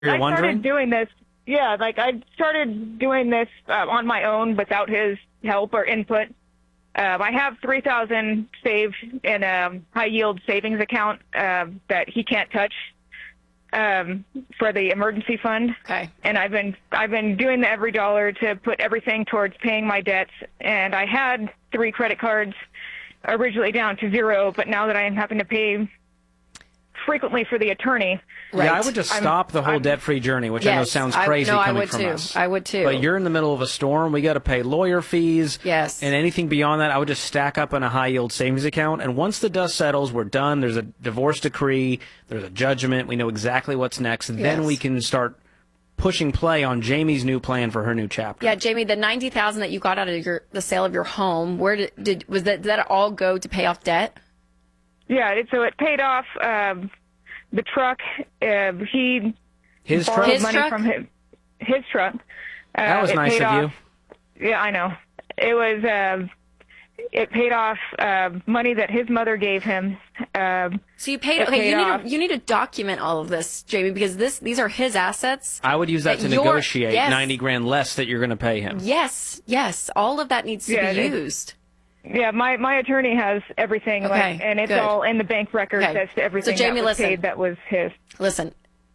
You're I wondering? started doing this. Yeah, like I started doing this on my own without his help or input. I have $3,000 saved in a high yield savings account that he can't touch for the emergency fund. Okay. And I've been doing the every dollar to put everything towards paying my debts. And I had 3 credit cards originally down to 0, but now that I am having to pay frequently for the attorney. Right. Yeah, I would just stop the whole debt-free journey, which I know sounds crazy coming from us. I would too. But you're in the middle of a storm. We got to pay lawyer fees. Yes. And anything beyond that, I would just stack up in a high-yield savings account. And once the dust settles, we're done. There's a divorce decree. There's a judgment. We know exactly what's next. And then we can start pushing play on Jamie's new plan for her new chapter. Yeah, Jamie, the $90,000 that you got out of the sale of your home, where did that all go to pay off debt? Yeah, so it paid off the truck. He His borrowed truck? money from his truck. That was nice of you. Yeah, I know. It was. It paid off money that his mother gave him. So you paid. Okay, you need to document all of this, Jamie, because these are his assets. I would use that to negotiate $90,000 less that you're going to pay him. Yes, all of that needs to be used. Yeah, my attorney has everything, and it's all in the bank records as to everything that was paid that was his. Listen,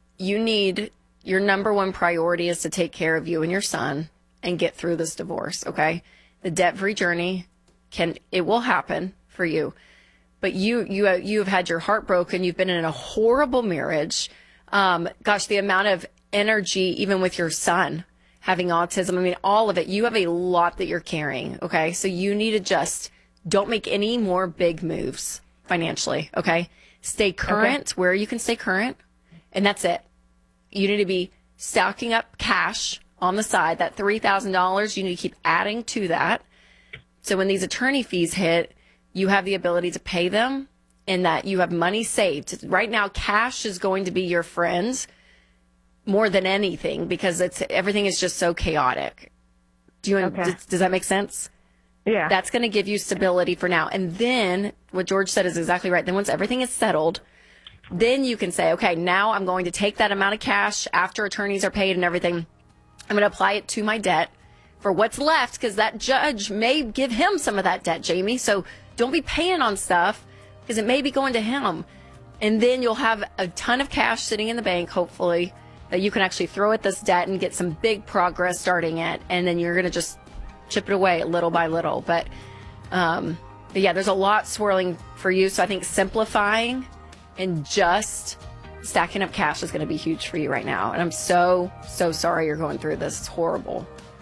your number one priority is to take care of you and your son and get through this divorce, okay? The debt-free journey, it will happen for you. But you have had your heart broken. You've been in a horrible marriage. Gosh, the amount of energy, even with your son having autism, I mean, all of it. You have a lot that you're carrying, okay? So you need to just don't make any more big moves financially, okay? Stay current where you can stay current, and that's it. You need to be stacking up cash on the side. That $3,000, you need to keep adding to that. So when these attorney fees hit, you have the ability to pay them and that you have money saved. Right now, cash is going to be your friend more than anything because everything is just so chaotic. Does that make sense? Yeah. That's going to give you stability for now. And then what George said is exactly right. Then once everything is settled, then you can say, okay, now I'm going to take that amount of cash after attorneys are paid and everything. I'm going to apply it to my debt for what's left because that judge may give him some of that debt, Jamie. So don't be paying on stuff because it may be going to him. And then you'll have a ton of cash sitting in the bank, hopefully, that you can actually throw at this debt and get some big progress starting it. And then you're going to just chip it away little by little. But yeah, there's a lot swirling for you. So I think simplifying and just stacking up cash is going to be huge for you right now. And I'm so sorry you're going through this. It's horrible.